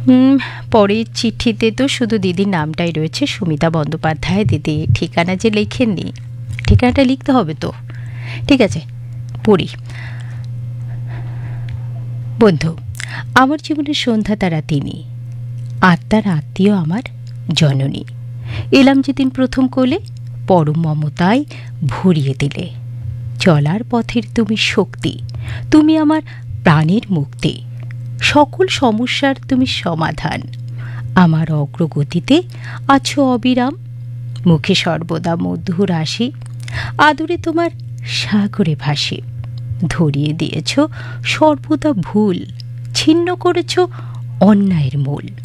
পরের চিঠিতে তো শুধু দিদির নামটাই রয়েছে, সুমিতা বন্দ্যোপাধ্যায়। দিদি ঠিকানা যে লেখেননি, ঠিকানাটা লিখতে হবে তো। ঠিক আছে, পড়ি। বন্ধু, আমার জীবনের সন্ধ্যা তারা তিনি, আত্মার আত্মীয় আমার জননী। এলাম যেদিন প্রথম কোলে, পরম মমতায় ভরিয়ে দিলে। চলার পথের তুমি শক্তি, তুমি আমার প্রাণের মুক্তি। সকল সমস্যার তুমি সমাধান। আমার অগ্রগতিতে আছো অবিরাম, মুখে সর্বদা মধুর হাসি। আদরে তোমার সাগরে ভাসি। ধরিয়ে দিয়েছ সর্বদা ভুল, ছিন্ন করেছ অন্যায়ের মূল।